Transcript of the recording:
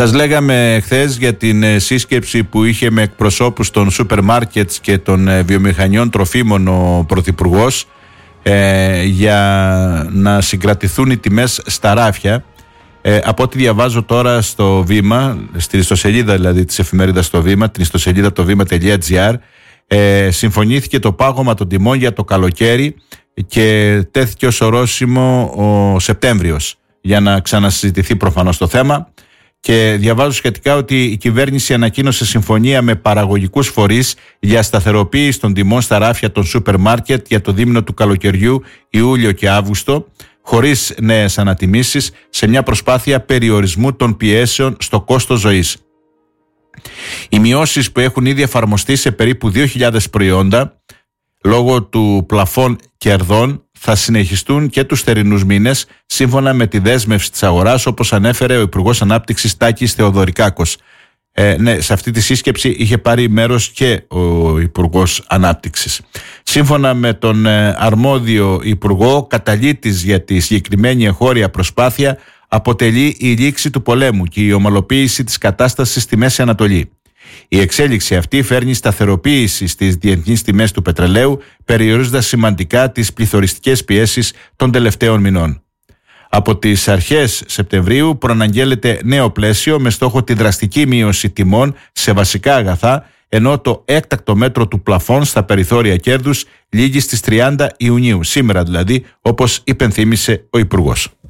Σας λέγαμε χθες για την σύσκεψη που είχε με εκπροσώπους των σούπερ μάρκετς και των βιομηχανιών τροφίμων ο Πρωθυπουργός για να συγκρατηθούν οι τιμές στα ράφια. Από ό,τι διαβάζω τώρα στο Βήμα, στην ιστοσελίδα δηλαδή της εφημερίδας στο Βήμα, την ιστοσελίδα το βήμα.gr, συμφωνήθηκε το πάγωμα των τιμών για το καλοκαίρι και τέθηκε ως ορόσημο ο Σεπτέμβριος για να ξανασυζητηθεί προφανώς το θέμα. Και διαβάζω σχετικά ότι η κυβέρνηση ανακοίνωσε συμφωνία με παραγωγικούς φορείς για σταθεροποίηση των τιμών στα ράφια των σούπερ μάρκετ για το δίμηνο του καλοκαιριού Ιούλιο και Αύγουστο, χωρίς νέες ανατιμήσεις, σε μια προσπάθεια περιορισμού των πιέσεων στο κόστος ζωής. Οι μειώσεις που έχουν ήδη εφαρμοστεί σε περίπου 2.000 προϊόντα λόγω του πλαφών κερδών θα συνεχιστούν και τους θερινούς μήνες, σύμφωνα με τη δέσμευση της αγοράς, όπως ανέφερε ο Υπουργός Ανάπτυξης Τάκης Θεοδωρικάκος. Σε αυτή τη σύσκεψη είχε πάρει μέρος και ο Υπουργός Ανάπτυξης. Σύμφωνα με τον αρμόδιο Υπουργό, καταλύτης για τη συγκεκριμένη εγχώρια προσπάθεια αποτελεί η λήξη του πολέμου και η ομαλοποίηση της κατάστασης στη Μέση Ανατολή. Η εξέλιξη αυτή φέρνει σταθεροποίηση στις διεθνείς τιμές του πετρελαίου, περιορίζοντας σημαντικά τις πληθωριστικές πιέσεις των τελευταίων μηνών. Από τις αρχές Σεπτεμβρίου προαναγγέλλεται νέο πλαίσιο με στόχο τη δραστική μείωση τιμών σε βασικά αγαθά, ενώ το έκτακτο μέτρο του πλαφών στα περιθώρια κέρδους λήγει στις 30 Ιουνίου, σήμερα δηλαδή, όπως υπενθύμησε ο Υπουργός.